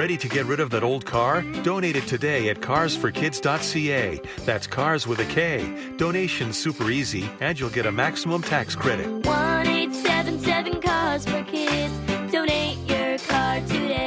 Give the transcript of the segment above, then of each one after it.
Ready to get rid of that old car? Donate it today at carsforkids.ca. That's cars with a K. Donation's super easy, and you'll get a maximum tax credit. 1-877-CARS-FOR-KIDS. Donate your car today.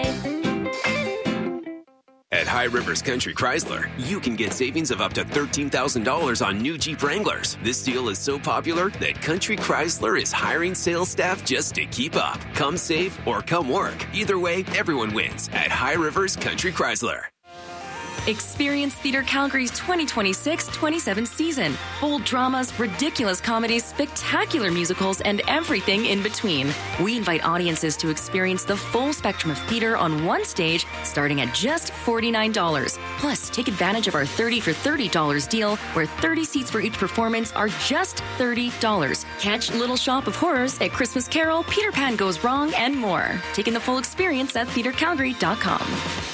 At High Rivers Country Chrysler, you can get savings of up to $13,000 on new Jeep Wranglers. This deal is so popular that Country Chrysler is hiring sales staff just to keep up. Come save or come work. Either way, everyone wins at High Rivers Country Chrysler. Experience Theatre Calgary's 2026-27 season. Bold dramas, ridiculous comedies, spectacular musicals, and everything in between. We invite audiences to experience the full spectrum of theatre on one stage, starting at just $49. Plus, take advantage of our 30 for $30 deal, where 30 seats for each performance are just $30. Catch Little Shop of Horrors at Christmas Carol, Peter Pan Goes Wrong, and more. Taking the full experience at theatrecalgary.com.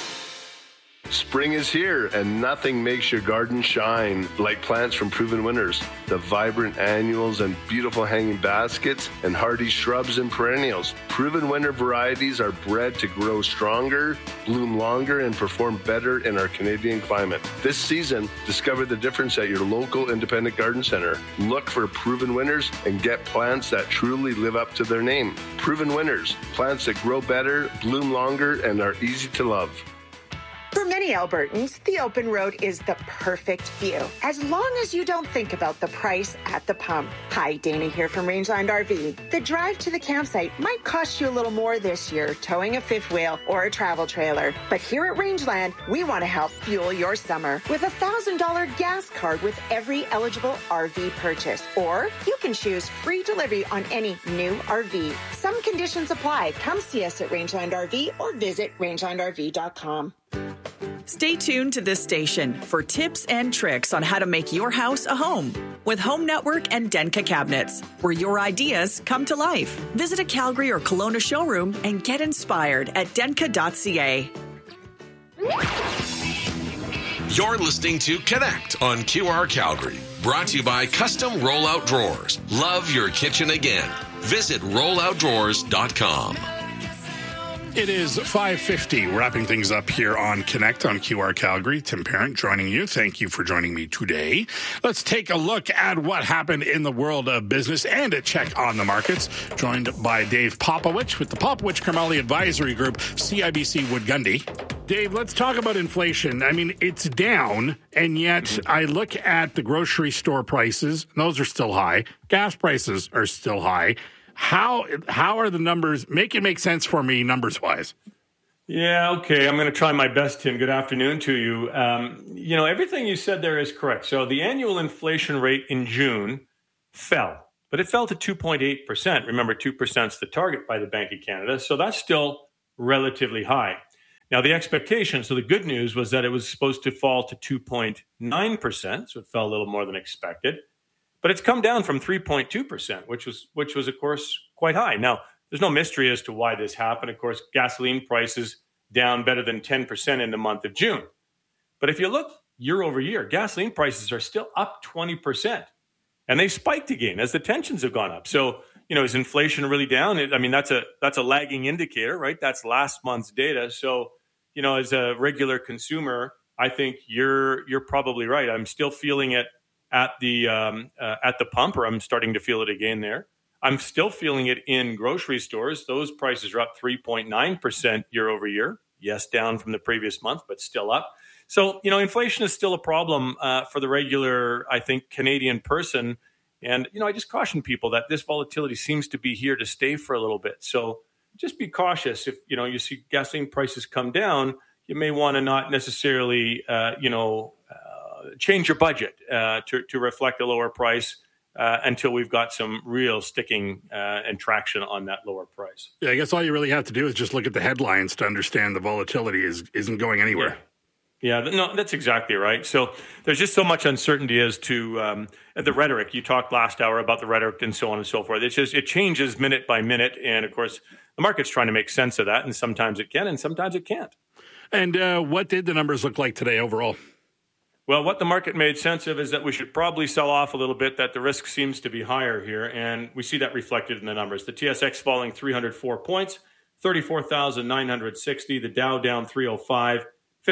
Spring is here, and nothing makes your garden shine like plants from Proven Winners. The vibrant annuals and beautiful hanging baskets and hardy shrubs and perennials. Proven Winner varieties are bred to grow stronger, bloom longer, and perform better in our Canadian climate. This season, discover the difference at your local independent garden center. Look for Proven Winners and get plants that truly live up to their name. Proven Winners, plants that grow better, bloom longer, and are easy to love. For many Albertans, the open road is the perfect view, as long as you don't think about the price at the pump. Hi, Dana here from Rangeland RV. The drive to the campsite might cost you a little more this year, towing a fifth wheel or a travel trailer. But here at Rangeland, we want to help fuel your summer with a $1,000 gas card with every eligible RV purchase. Or you can choose free delivery on any new RV. Some conditions apply. Come see us at Rangeland RV or visit rangelandrv.com. Stay tuned to this station for tips and tricks on how to make your house a home with Home Network and Denka Cabinets, where your ideas come to life. Visit a Calgary or Kelowna showroom and get inspired at denka.ca. You're listening to Connect on QR Calgary, brought to you by Custom Rollout Drawers. Love your kitchen again. Visit rolloutdrawers.com. It is 5:50, wrapping things up here on Connect on QR Calgary. Tim Parent joining you. Thank you for joining me today. Let's take a look at what happened in the world of business and a check on the markets. Joined by Dave Popowich with the Popowich-Kermali Advisory Group, CIBC Wood Gundy. Dave, let's talk about inflation. I mean, it's down, and yet I look at the grocery store prices. Those are still high. Gas prices are still high. How are the numbers? Make it make sense for me numbers-wise. Yeah, okay. I'm going to try my best, Tim. Good afternoon to you. Everything you said there is correct. So the annual inflation rate in June fell, but it fell to 2.8%. Remember, 2% is the target by the Bank of Canada. So that's still relatively high. Now, the expectation, so the good news was that it was supposed to fall to 2.9%. So it fell a little more than expected. But it's come down from 3.2%, which was, of course, quite high. Now, there's no mystery as to why this happened. Of course, gasoline prices down better than 10% in the month of June. But if you look year over year, gasoline prices are still up 20%. And they spiked again as the tensions have gone up. So, is inflation really down? That's a lagging indicator, right? That's last month's data. So, as a regular consumer, I think you're probably right. I'm still feeling it at the pump, or I'm starting to feel it again there. I'm still feeling it in grocery stores. Those prices are up 3.9% year over year. Yes, down from the previous month, but still up. So, inflation is still a problem for the regular, I think, Canadian person. And, I just caution people that this volatility seems to be here to stay for a little bit. So just be cautious. If, you see gasoline prices come down, you may want to not necessarily, change your budget to reflect a lower price until we've got some real sticking and traction on that lower price. Yeah, I guess all you really have to do is just look at the headlines to understand the volatility isn't going anywhere. Yeah, no, that's exactly right. So there's just so much uncertainty as to the rhetoric. You talked last hour about the rhetoric and so on and so forth. It changes minute by minute. And of course, the market's trying to make sense of that. And sometimes it can and sometimes it can't. And what did the numbers look like today overall? Well, what the market made sense of is that we should probably sell off a little bit, that the risk seems to be higher here, and we see that reflected in the numbers. The TSX falling 304 points, 34,960. The Dow down 305,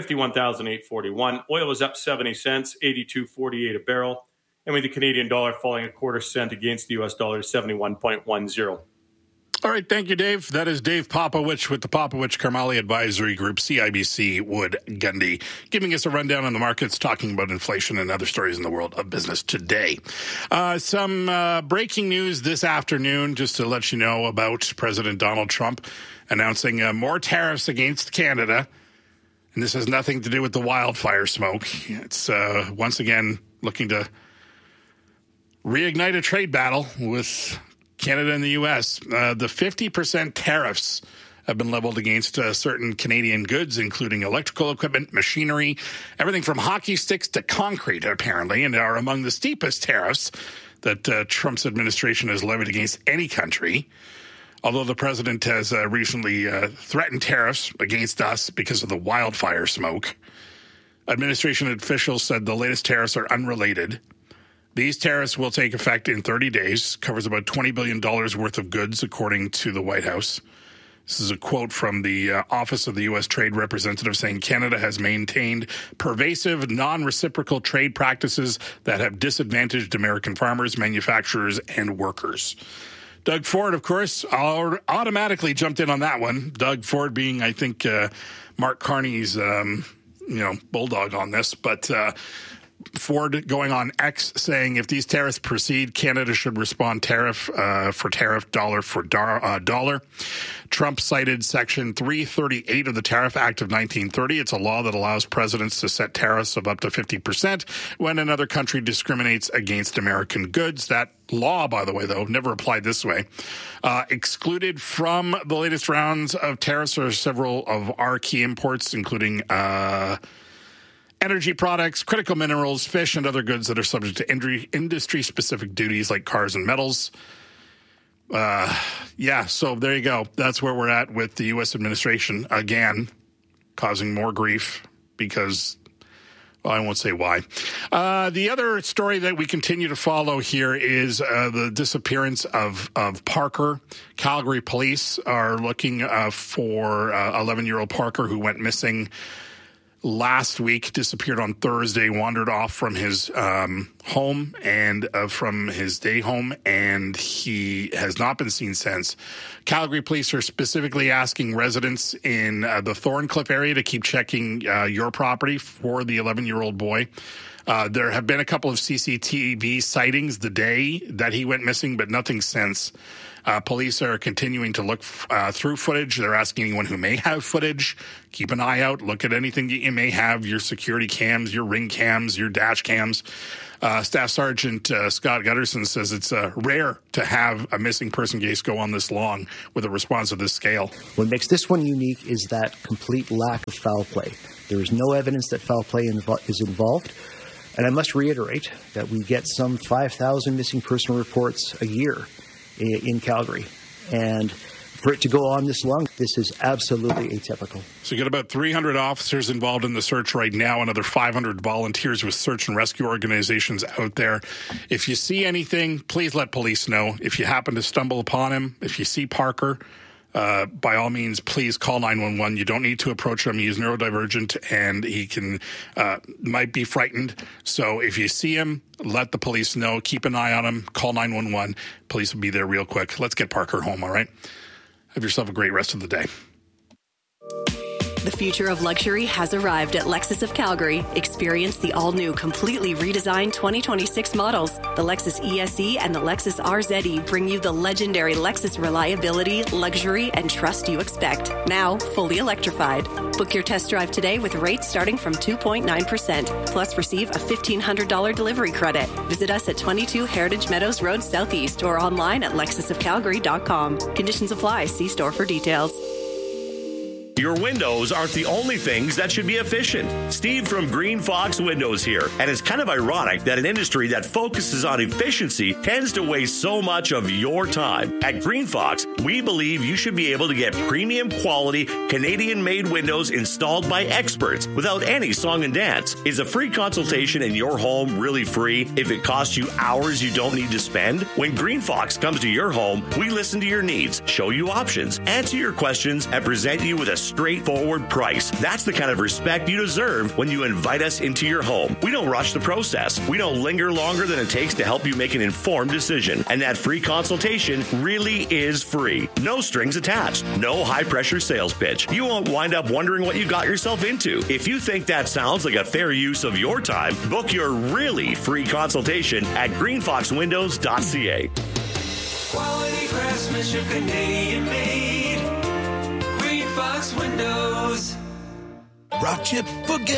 51,841. Oil is up 70 cents, 82.48 a barrel. And with the Canadian dollar falling a quarter cent against the U.S. dollar, 71.10. All right, thank you, Dave. That is Dave Popowich with the Popowich Karmali Advisory Group, CIBC Wood Gundy, giving us a rundown on the markets, talking about inflation and other stories in the world of business today. Some breaking news this afternoon, just to let you know about President Donald Trump announcing more tariffs against Canada. And this has nothing to do with the wildfire smoke. It's once again looking to reignite a trade battle with Canada and the U.S. The 50% tariffs have been leveled against certain Canadian goods, including electrical equipment, machinery, everything from hockey sticks to concrete, apparently, and are among the steepest tariffs that Trump's administration has levied against any country. Although the president has recently threatened tariffs against us because of the wildfire smoke, administration officials said the latest tariffs are unrelated. These tariffs will take effect in 30 days, covers about $20 billion worth of goods, according to the White House. This is a quote from the Office of the U.S. Trade Representative saying Canada has maintained pervasive, non-reciprocal trade practices that have disadvantaged American farmers, manufacturers, and workers. Doug Ford, of course, automatically jumped in on that one. Doug Ford being, I think, Mark Carney's, bulldog on this, but Ford going on X saying if these tariffs proceed, Canada should respond tariff for tariff, dollar for dollar. Trump cited Section 338 of the Tariff Act of 1930. It's a law that allows presidents to set tariffs of up to 50% when another country discriminates against American goods. That law, by the way, though, never applied this way. Excluded from the latest rounds of tariffs are several of our key imports, including energy products, critical minerals, fish, and other goods that are subject to industry-specific duties like cars and metals. So there you go. That's where we're at with the U.S. administration, again, causing more grief because, well, I won't say why. The other story that we continue to follow here is the disappearance of Parker. Calgary police are looking for 11-year-old Parker who went missing last week, disappeared on Thursday, wandered off from his home and from his day home, and he has not been seen since. Calgary police are specifically asking residents in the Thorncliffe area to keep checking your property for the 11-year-old boy. There have been a couple of CCTV sightings the day that he went missing, but nothing since. Police are continuing to look through footage. They're asking anyone who may have footage, keep an eye out, look at anything that you may have, your security cams, your ring cams, your dash cams. Staff Sergeant Scott Gutterson says it's rare to have a missing person case go on this long with a response of this scale. What makes this one unique is that complete lack of foul play. There is no evidence that foul play is involved. And I must reiterate that we get some 5,000 missing person reports a year in Calgary. And for it to go on this long, this is absolutely atypical. So you got about 300 officers involved in the search right now, another 500 volunteers with search and rescue organizations out there. If you see anything, please let police know. If you happen to stumble upon him, if you see Parker, by all means, please call 911. You don't need to approach him. He is neurodivergent and he might be frightened. So if you see him, let the police know. Keep an eye on him. Call 911. Police will be there real quick. Let's get Parker home, all right? Have yourself a great rest of the day. The future of luxury has arrived at Lexus of Calgary. Experience the all-new, completely redesigned 2026 models. The Lexus ESE and the Lexus RZE bring you the legendary Lexus reliability, luxury, and trust you expect. Now, fully electrified. Book your test drive today with rates starting from 2.9%. Plus, receive a $1,500 delivery credit. Visit us at 22 Heritage Meadows Road Southeast or online at lexusofcalgary.com. Conditions apply. See store for details. Your windows aren't the only things that should be efficient. Steve from Green Fox Windows here. And it's kind of ironic that an industry that focuses on efficiency tends to waste so much of your time. At Green Fox, We believe you should be able to get premium quality Canadian-made windows installed by experts without any song and dance. Is a free consultation in your home really free if it costs you hours you don't need to spend? When Green Fox comes to your home, we listen to your needs, show you options, answer your questions, and present you with a straightforward price. That's the kind of respect you deserve when you invite us into your home. We don't rush the process. We don't linger longer than it takes to help you make an informed decision. And that free consultation really is free. No strings attached. No high-pressure sales pitch. You won't wind up wondering what you got yourself into. If you think that sounds like a fair use of your time, book your really free consultation at greenfoxwindows.ca. Quality craftsmanship, Canadian made. Green Fox Windows. Rock chip, forget